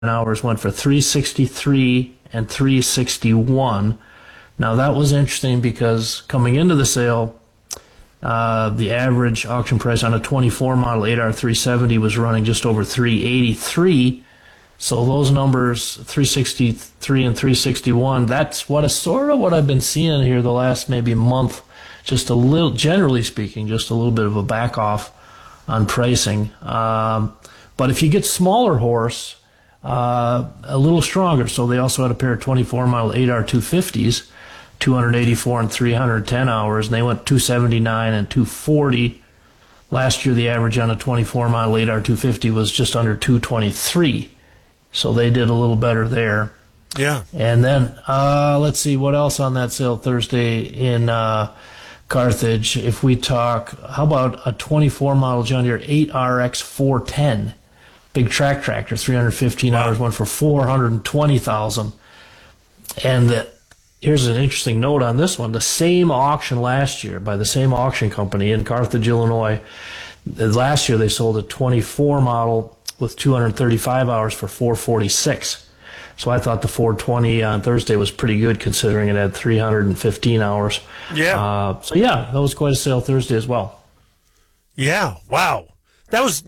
hours went for 363 and 361. Now that was interesting because coming into the sale, the average auction price on a 24 model 8R 370 was running just over 383. So those numbers, 363 and 361, that's sort of what I've been seeing here the last maybe month. Just a little, generally speaking, just a little bit of a back off on pricing. But if you get smaller horse, a little stronger. So they also had a pair of 24 model 8R 250s, 284 and 310 hours, and they went 279 and 240. Last year, the average on a 24 model 8R 250 was just under 223. So they did a little better there. Yeah. And then, let's see, what else on that sale Thursday in Carthage? If we talk, how about a 24 model John Deere 8RX 410? Big track tractor, 315 hours, went for 420,000. And here's an interesting note on this one. The same auction last year by the same auction company in Carthage, Illinois. Last year they sold a 24 model with 235 hours for 446. So I thought the 420 on Thursday was pretty good considering it had 315 hours. Yeah. So yeah, that was quite a sale Thursday as well. Yeah. Wow. That was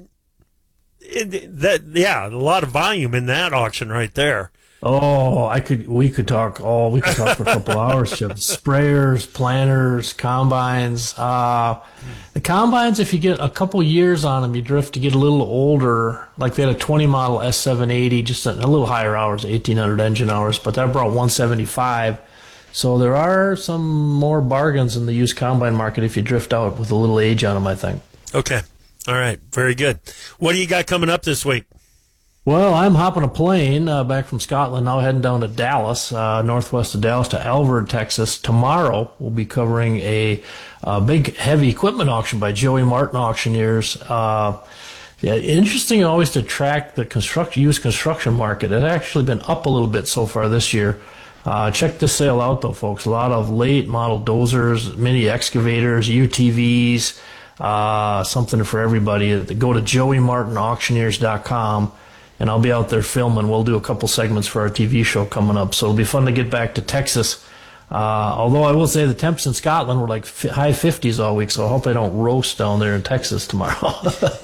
a lot of volume in that auction right there. Oh, we could talk for a couple hours, Chip. Sprayers, planters, combines. The combines, if you get a couple years on them, you drift to get a little older. Like they had a 20 model S780, just a little higher hours, 1,800 engine hours, but that brought 175. So there are some more bargains in the used combine market if you drift out with a little age on them, I think. Okay. All right. Very good. What do you got coming up this week? Well, I'm hopping a plane back from Scotland, now heading down to Dallas, northwest of Dallas to Alvord, Texas. Tomorrow, we'll be covering a big heavy equipment auction by Joey Martin Auctioneers. Interesting always to track the used construction market. It's actually been up a little bit so far this year. Check this sale out, though, folks. A lot of late model dozers, mini excavators, UTVs, something for everybody. Go to joeymartinauctioneers.com. And I'll be out there filming. We'll do a couple segments for our TV show coming up. So it'll be fun to get back to Texas. Although I will say the temps in Scotland were like high 50s all week, so I hope I don't roast down there in Texas tomorrow.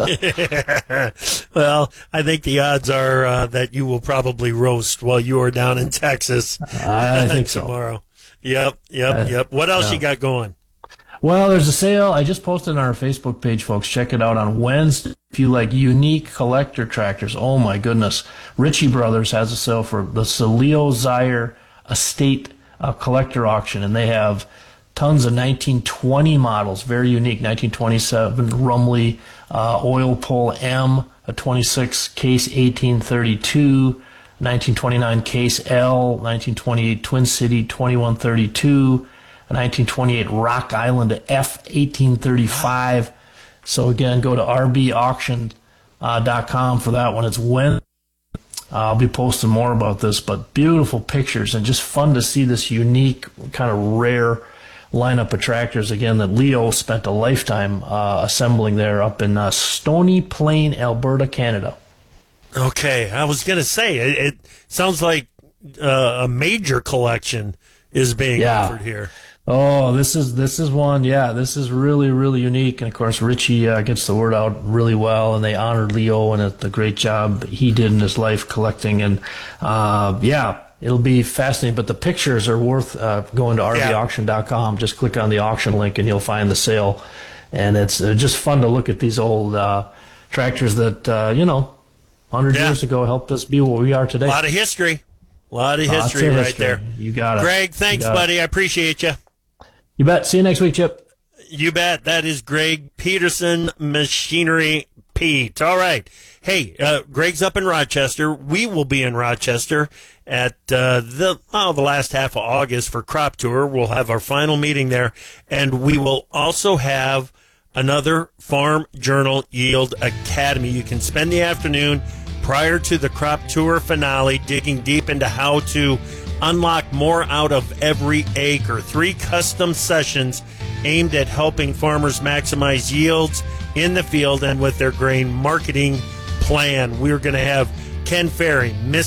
Well, I think the odds are that you will probably roast while you are down in Texas. I think so. Tomorrow. Yep. What else you got going? Well, there's a sale. I just posted on our Facebook page, folks. Check it out on Wednesday. If you like unique collector tractors, oh my goodness. Ritchie Brothers has a sale for the Celio Zaire Estate collector auction, and they have tons of 1920 models, very unique. 1927 Rumley oil pull M, a 26 case 1832, 1929 case L, 1928 Twin City 2132, a 1928 Rock Island F 1835. So again, go to rbauction.com for that one. It's Wednesday. I'll be posting more about this, but beautiful pictures and just fun to see this unique, kind of rare lineup of tractors, again, that Leo spent a lifetime assembling there up in Stony Plain, Alberta, Canada. Okay, I was going to say, it sounds like a major collection is being offered here. Oh, this is one. Yeah, this is really, really unique. And of course, Ritchie gets the word out really well, and they honored Leo and the great job he did in his life collecting. And it'll be fascinating. But the pictures are worth going to rbauction.com. Just click on the auction link, and you'll find the sale. And it's just fun to look at these old tractors that 100 years ago helped us be what we are today. A lot of history right there. You got it. Greg, thanks, buddy. I appreciate you. You bet. See you next week, Chip. You bet. That is Greg Peterson, Machinery Pete. All right. Hey, Greg's up in Rochester. We will be in Rochester at the last half of August for Crop Tour. We'll have our final meeting there, and we will also have another Farm Journal Yield Academy. You can spend the afternoon prior to the Crop Tour finale digging deep into how to unlock more out of every acre. 3 custom sessions aimed at helping farmers maximize yields in the field and with their grain marketing plan. We're going to have Ken Ferry,